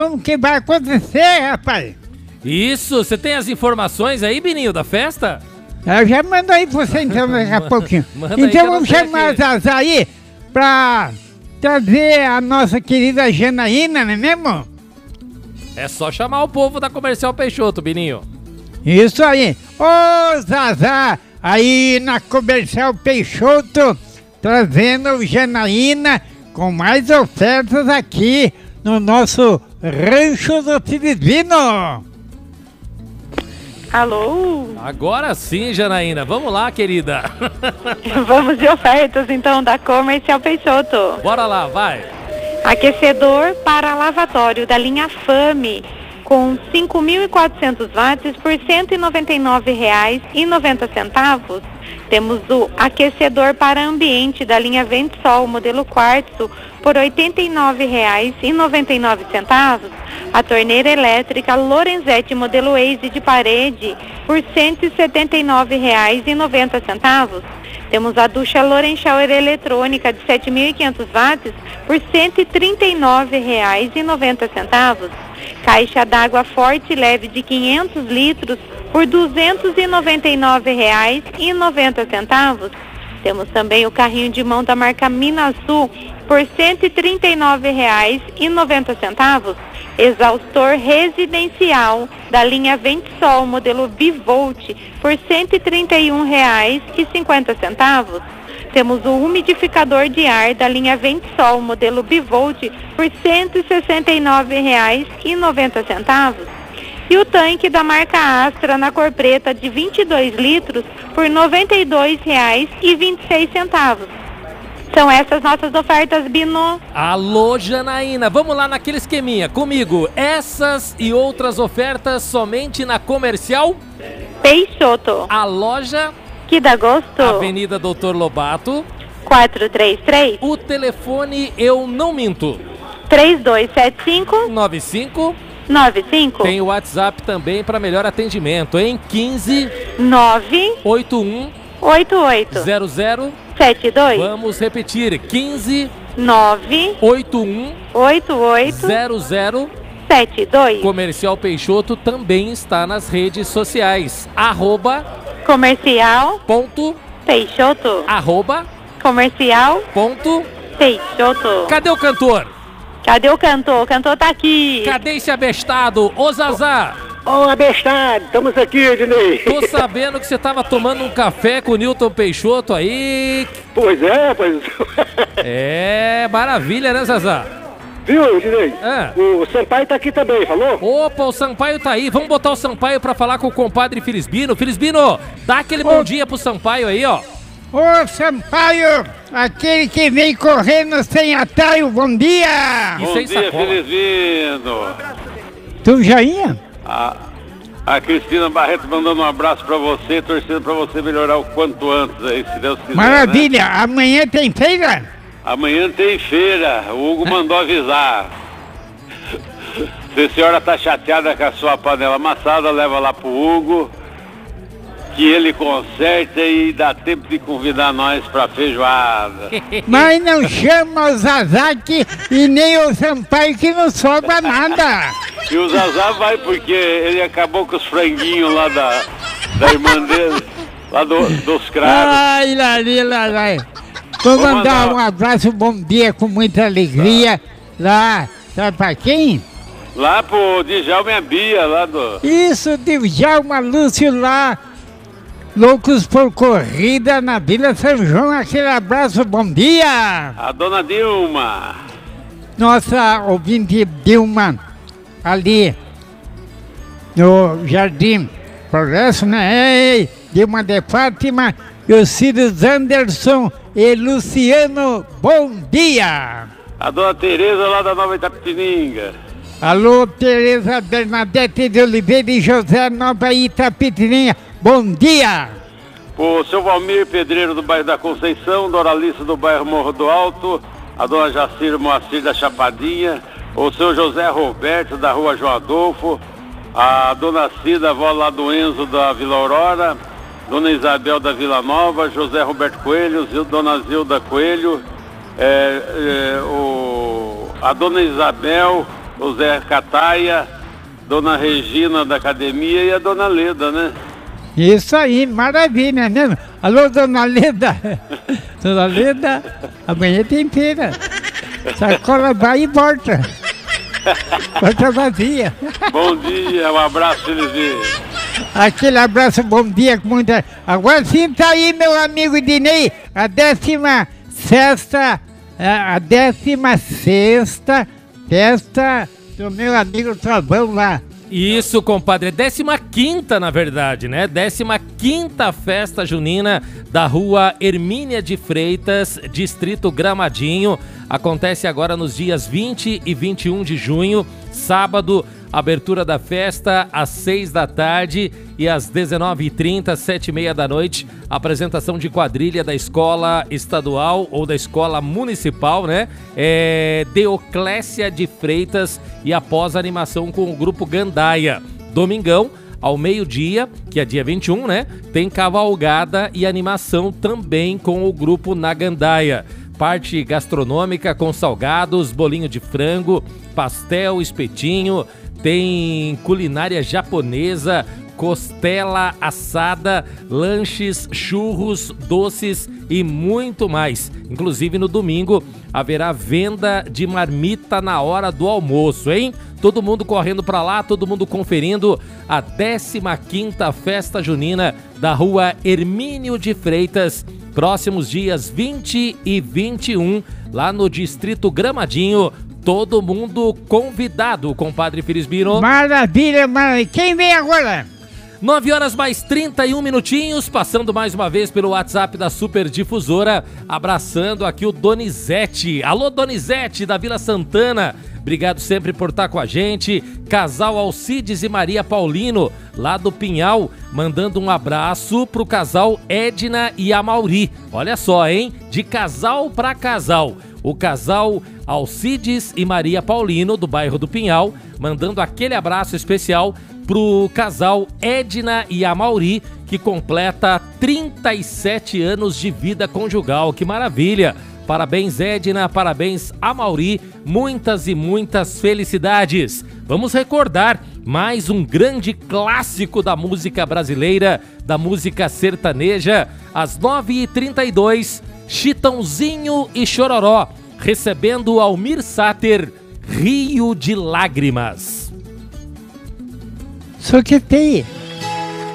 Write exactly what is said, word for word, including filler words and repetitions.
O que vai acontecer, rapaz? Isso, você tem as informações aí, Bininho, da festa? Eu já mando aí pra você então daqui a pouquinho. Manda Então aí, vamos chamar a Zazá aí pra trazer a nossa querida Janaína, não é mesmo? É só chamar o povo da Comercial Peixoto, Bininho. Isso aí. Ô Zazá, aí na Comercial Peixoto, trazendo Janaína com mais ofertas aqui no nosso Rancho do Filipino. Alô? Agora sim, Janaína. Vamos lá, querida. Vamos de ofertas, então, da Comercial Peixoto. Bora lá, vai. Aquecedor para lavatório da linha Fame, com cinco mil e quatrocentos watts por cento e noventa e nove reais e noventa centavos. Temos o aquecedor para ambiente da linha Ventesol, modelo quartzo, por oitenta e nove reais e noventa e nove centavos. A torneira elétrica Lorenzetti, modelo Waze de parede, por cento e setenta e nove reais e noventa centavos. Temos a ducha Loren Shower eletrônica de sete mil e quinhentos watts por cento e trinta e nove reais e noventa centavos. Caixa d'água forte e leve de quinhentos litros por duzentos e noventa e nove reais e noventa centavos. Temos também o carrinho de mão da marca Minasul por cento e trinta e nove reais e noventa centavos. Exaustor residencial da linha Ventesol, modelo Bivolt, por cento e trinta e um reais e cinquenta centavos. Temos o umidificador de ar da linha Ventesol, modelo Bivolt, por cento e sessenta e nove reais e noventa centavos. E o tanque da marca Astra na cor preta de vinte e dois litros por noventa e dois reais e vinte e seis centavos. São essas nossas ofertas, Bino. Alô, Janaína, vamos lá naquele esqueminha. Comigo, essas e outras ofertas somente na Comercial Peixoto. A loja Que dá gosto. Avenida Doutor Lobato, quatro três três, o telefone eu não minto, três dois sete cinco, nove cinco. nove cinco. Tem o WhatsApp também para melhor atendimento, em quinze nove oitenta e um oito oito zero zero. sete dois. Vamos repetir, quinze nove oitenta e um oito oito zero zero. sete dois. Comercial Peixoto também está nas redes sociais. Arroba Comercial ponto Peixoto. arroba Comercial ponto. Peixoto. Cadê o cantor? Cadê o cantor? O cantor tá aqui. Cadê esse abestado? Ô Zazá! Ô, abestado, estamos aqui, Ednei. Tô sabendo que você tava tomando um café com o Newton Peixoto aí. Pois é, pois É, maravilha, né, Zazá? Viu, Ednei? Ah. O Sampaio tá aqui também, falou? Opa, o Sampaio tá aí. Vamos botar o Sampaio pra falar com o compadre Felisbino. Felisbino, dá aquele bom dia pro Sampaio aí, ó. Ô Sampaio, aquele que vem correndo sem atalho, bom dia! E Bom sem dia, sacola. Felisbino. Tu já ia? A, a Cristina Barreto mandando um abraço pra você, torcendo pra você melhorar o quanto antes aí, se Deus quiser. Maravilha, Né? amanhã tem feira? Amanhã tem feira, o Hugo mandou avisar. Se a senhora tá chateada com a sua panela amassada, leva lá pro Hugo, que ele conserta e dá tempo de convidar nós pra feijoada. Mas não chama o Zazaki e nem o Sampaio que não sobra nada. E o Zazá vai porque ele acabou com os franguinhos lá da, da irmã dele, lá do, dos cravos. Ai, lari, larai. Vou Vou mandar mandar- um abraço, um bom dia com muita alegria lá, sabe pra quem? Lá pro Djalma e a Bia, lá do... Isso, de Djalma Lúcio lá, loucos por corrida na Vila São João. Aquele abraço, bom dia! A dona Dilma. Nossa ouvinte Dilma, ali no Jardim Progresso, né? Ei, Dilma de Fátima e os filhos Anderson e Luciano, bom dia! A dona Tereza lá da Nova Itapetininga. Alô, Tereza Bernadette de Oliveira e José Nova Itapetininha, bom dia! O seu Valmir Pedreiro do bairro da Conceição, Doralice do bairro Morro do Alto, a dona Jacir Moacir da Chapadinha, o seu José Roberto da rua João Adolfo, a dona Cida, avó lá do Enzo da Vila Aurora, dona Isabel da Vila Nova, José Roberto Coelho, Zil- dona Zilda Coelho, é, é, o, a dona Isabel, o Zé Cataia, Dona Regina da academia e a Dona Leda, né? Isso aí, maravilha, né? Alô, Dona Leda. Dona Leda, amanhã tem feira. Sacola vai e volta. Volta vazia. Bom dia, um abraço, Felizinho. Aquele abraço, bom dia com muita... Agora sim tá aí, meu amigo Dinei, a décima sexta, a décima sexta festa do meu amigo Trovão lá. Isso, compadre, é décima quinta, na verdade, né? décima quinta festa junina da rua Hermínia de Freitas, distrito Gramadinho. Acontece agora nos dias vinte e vinte e um de junho, sábado, abertura da festa às seis da tarde e às dezenove e trinta, sete e meia da noite, apresentação de quadrilha da escola estadual ou da escola municipal, né? É Deoclésia de Freitas e após a animação com o grupo Gandaia. Domingão, ao meio-dia, que é dia vinte e um, né? Tem cavalgada e animação também com o grupo na Gandaia. Parte gastronômica com salgados, bolinho de frango, pastel, espetinho, tem culinária japonesa, costela assada, lanches, churros, doces e muito mais. Inclusive no domingo haverá venda de marmita na hora do almoço, hein? Todo mundo correndo pra lá, todo mundo conferindo a décima quinta Festa Junina da rua Hermínio de Freitas, próximos dias vinte e vinte e um, lá no Distrito Gramadinho. Todo mundo convidado, compadre Felisbino. Maravilha, maravilha. Quem vem agora? nove horas mais trinta e um minutinhos, passando mais uma vez pelo WhatsApp da Super Difusora, abraçando aqui o Donizete. Alô, Donizete, da Vila Santana. Obrigado sempre por estar com a gente. Casal Alcides e Maria Paulino, lá do Pinhal, mandando um abraço pro casal Edna e Amauri. Olha só, hein? De casal para casal. O casal Alcides e Maria Paulino, do bairro do Pinhal, mandando aquele abraço especial pro casal Edna e Amauri, que completa trinta e sete anos de vida conjugal. Que maravilha! Parabéns, Edna, parabéns, Amauri, muitas e muitas felicidades. Vamos recordar mais um grande clássico da música brasileira, da música sertaneja, às nove e trinta e dois, Chitãozinho e Chororó, recebendo Almir Sater, Rio de Lágrimas. Só que tem